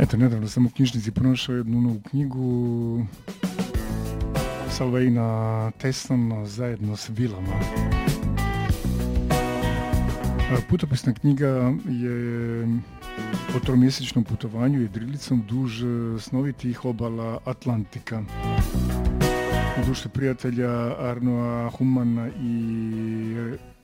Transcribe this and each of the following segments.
Eto, nedavno sam u knjižnici pronašao jednu novu knjigu Salveina Tessona zajedno s vilama. Putopisna knjiga je o tromjesečnom putovanju jedrilicom duž snovitih obala Atlantika. U duše prijatelja Arnoa Humana i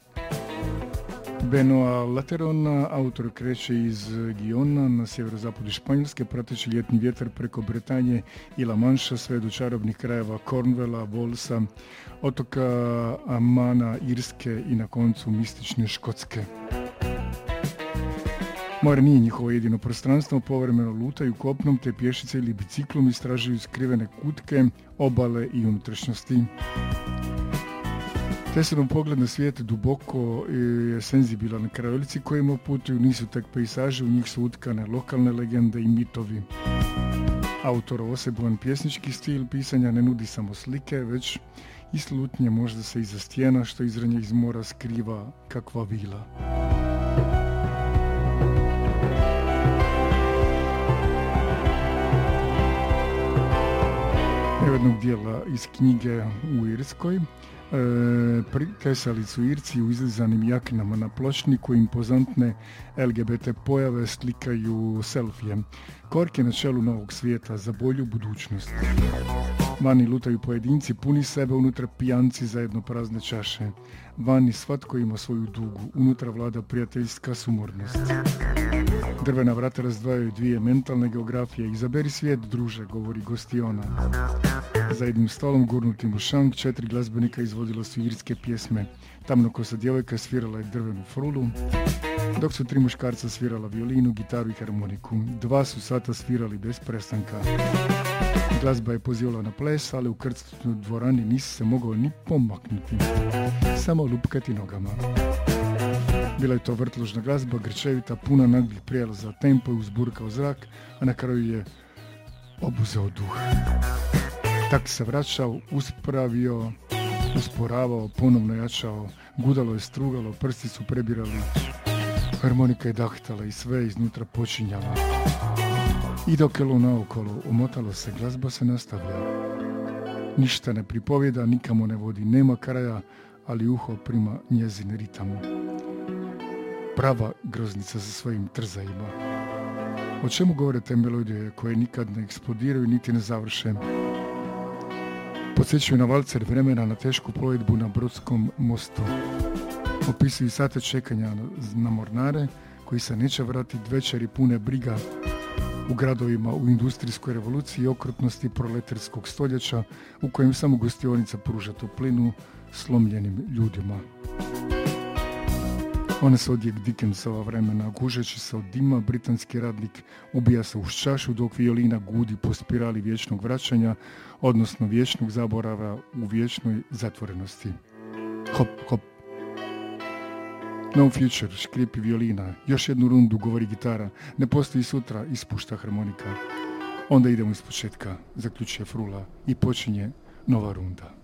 Benoa Laterona autor kreće iz Giona na sjeverozapadu Španjolske, prateći ljetni vjetar preko Bretanje i La Manša sve do čarobnih krajeva Cornwalla, Walesa, otoka Amana, Irske i na koncu mistične Škotske. More nije njihovo jedino prostranstvo, povremeno lutaju kopnom te pješice ili biciklom istražuju skrivene kutke, obale i unutrašnjosti. Tesselov pogled na svijet duboko je senzibilan. Krajolici kojima putuju nisu tek pejsaži, u njih su utkane lokalne legende i mitovi. Autorov osebujan pjesnički stil pisanja ne nudi samo slike, već i slutnje, možda se iza stijena što izranje iz mora skriva kakva vila. Evo jednog dijela iz knjige u Irskoj. Prikesali su Irci u izlizanim jaknama na pločniku, impozantne LGBT pojave slikaju selfije. Kork je na čelu novog svijeta za bolju budućnost. Vani lutaju pojedinci puni sebe, unutra pijanci zajedno prazne čaše. Vani svatko ima svoju dugu, unutra vlada prijateljska sumornost. Drvena vrata razdvajaju dvije mentalne geografije. Izaberi svijet, druže, govori gostiona. Za jednim stolom gurnutim u šank 4 glazbenika izvodila su irske pjesme. Tamnokosa djevojka svirala je drvenu frulu, dok su 3 muškarca svirala violinu, gitaru i harmoniku. 2 su sata svirali bez prestanka. Glazba je pozivala na ples, ali u krcatoj dvorani nisi se mogao ni pomaknuti, samo lupkati nogama. Bila je to vrtložna glazba, grčevita, puna naglih prijelaza, tempo je uzburkao zrak, a na kraju je obuzeo duh. Tak se vraćao, uspravio, usporavao, ponovno jačao, gudalo je strugalo, prsti su prebirali, harmonika je dahtala i sve iznutra počinjala. I dok je naokolo omotalo se, glazba se nastavlja. Ništa ne pripovjeda, nikamo ne vodi, nema kraja, ali uho prima njezin ritam. Prava groznica sa svojim trzajima. O čemu govore te melodije koje nikad ne eksplodiraju niti ne završe? Podsjećaju na valcer vremena, na tešku plovidbu na Brodskom mostu. Opisuju sate čekanja na mornare koji se neće vratiti, večeri pune briga u gradovima u industrijskoj revoluciji i okrutnosti proletarskog stoljeća u kojem samo gostionica pruža toplinu slomljenim ljudima. One su odjek Dickensova vremena, gužeći se od dima, britanski radnik ubija se uz čašu dok violina gudi po spirali vječnog vraćanja, odnosno vječnog zaborava u vječnoj zatvorenosti. Hop, hop. No future, škripi violina, još jednu rundu, govori gitara, ne postoji sutra, ispušta harmonika. Onda idemo iz početka, zaključuje frula i počinje nova runda.